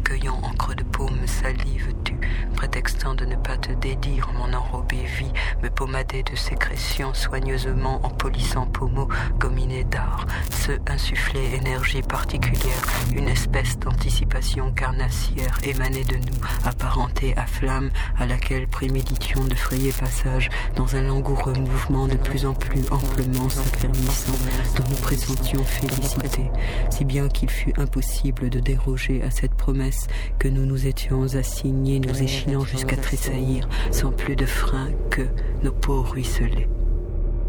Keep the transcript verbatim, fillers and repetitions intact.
cueillant en creux de paume salive, tu, prétextant de ne pas te dédire, mon enrobée vie, me pommader de sécrétions soigneusement en polissant pommeau gominé d'art, ce insuffler énergie particulière, une espèce d'anticipation carnassière émanée de nous, apparentée à flamme à laquelle préméditions de frayer passage dans un langoureux mouvement de plus en plus amplement s'affermissant dont nous pressentions félicité, si bien qu'il fut impossible de déroger à cette promesse que nous nous étions assignés, nous échinant jusqu'à tressaillir, sans plus de frein que nos peaux ruisselaient.